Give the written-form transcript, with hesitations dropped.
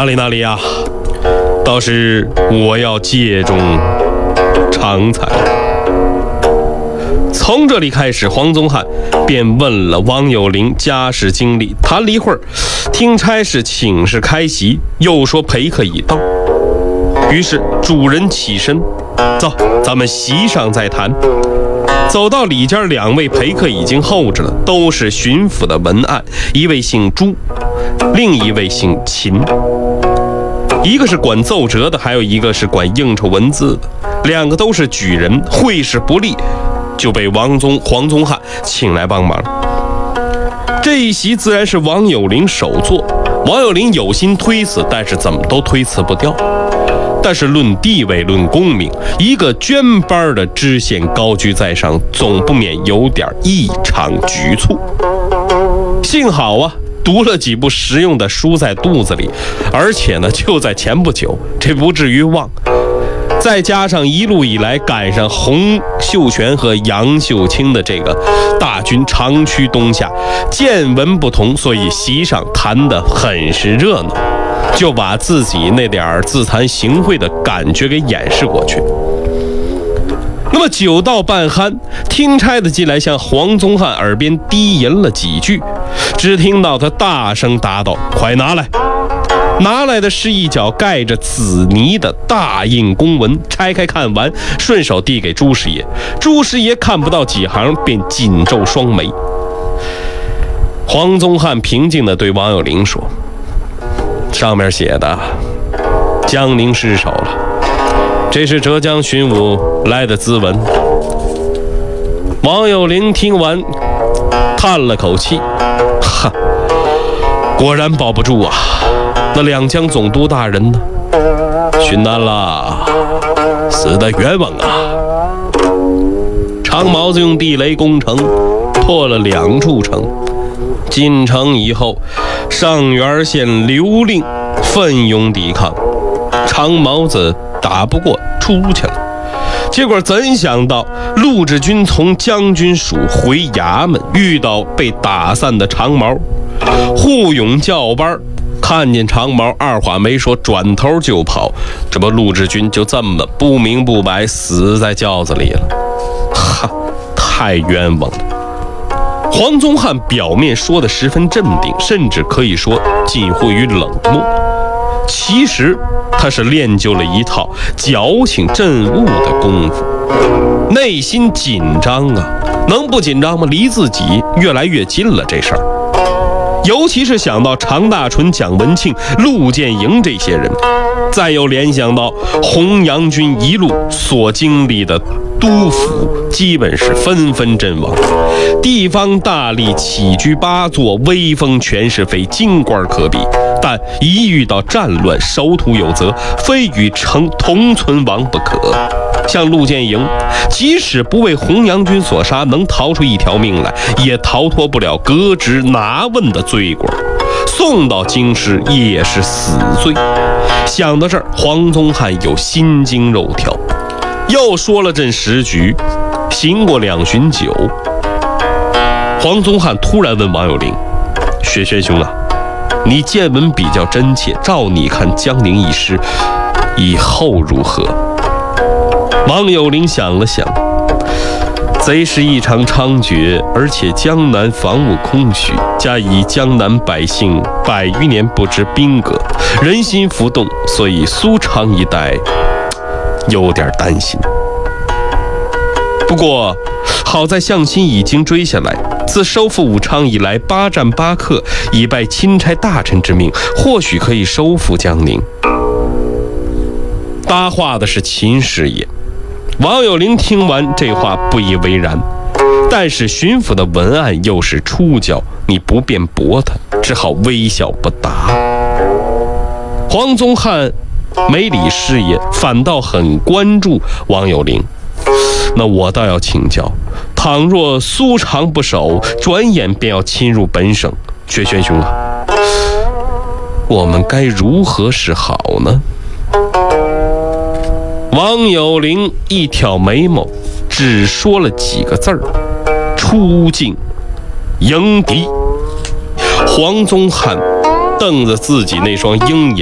哪里呀？倒是我要借重长才。从这里开始，黄宗翰便问了王有龄家世经历，谈了一会儿，听差事请示开席，又说陪客已到。于是主人起身，走，咱们席上再谈。走到里间，两位陪客已经候着了，都是巡抚的文案，一位姓朱，另一位姓秦。一个是管奏折的，还有一个是管应酬文字的，两个都是举人，会试不利，就被黄宗翰请来帮忙。这一席自然是王有龄首座，王有龄有心推辞，但是怎么都推辞不掉。但是论地位论功名，一个捐班的知县高居在上，总不免有点异常局促。幸好啊，读了几部实用的书在肚子里，而且呢就在前不久，这不至于忘。再加上一路以来赶上洪秀全和杨秀清的这个大军长驱东下，见闻不同，所以席上谈得很是热闹，就把自己那点自惭形秽的感觉给掩饰过去。那么酒到半酣，听差的进来向黄宗翰耳边低吟了几句，只听到他大声答道：“快拿来！”拿来的是一角盖着紫泥的大印公文，拆开看完，顺手递给朱师爷。朱师爷看不到几行，便紧皱双眉。黄宗翰平静地对王有龄说：“上面写的江宁失守了，这是浙江巡抚来的咨文。”王有龄听完叹了口气：“哈，果然保不住啊！那两江总督大人呢？殉难了，死得冤枉啊！长毛子用地雷攻城，破了2处城。进城以后，上元县刘令奋勇抵抗，长毛子打不过，出去了。结果怎想到陆志军从将军署回衙门，遇到被打散的长毛，护勇叫班，看见长毛二话没说，转头就跑。这不陆志军就这么不明不白死在轿子里了。哈，太冤枉了。黄宗翰表面说的十分镇定，甚至可以说近乎于冷漠，其实他是练就了一套矫情镇物的功夫，内心紧张啊，能不紧张吗？离自己越来越近了这事儿。尤其是想到常大纯、蒋文庆、陆建营这些人，再又联想到洪阳军一路所经历的督府，基本是纷纷阵亡，地方大吏起居八座，威风全是非京官可比，但一遇到战乱，守土有责，非与城同存亡不可。像陆建营，即使不为洪阳军所杀，能逃出一条命来，也逃脱不了革职拿问的罪过，送到京师也是死罪。想到这儿，黄宗翰有心惊肉跳，又说了阵时局，行过2巡酒。黄宗翰突然问王有龄：“薛轩兄啊，你见闻比较真切，照你看江宁一失以后如何？”王有龄想了想，贼是异常猖獗，而且江南防务空虚，加以江南百姓100余年不知兵革，人心浮动，所以苏昌一带有点担心。不过好在向亲已经追下来，自收复武昌以来8战8克，以拜钦差大臣之命，或许可以收复江宁。搭话的是秦师爷。王有龄听完这话不以为然，但是巡抚的文案又是出教，你不便驳他，只好微笑不答。黄宗翰没理师爷，反倒很关注王有龄。那我倒要请教，倘若苏常不守，转眼便要侵入本省，薛轩兄啊，我们该如何是好呢？王有龄一挑眉毛，只说了几个字儿：出境迎敌。黄宗翰瞪着自己那双鹰眼，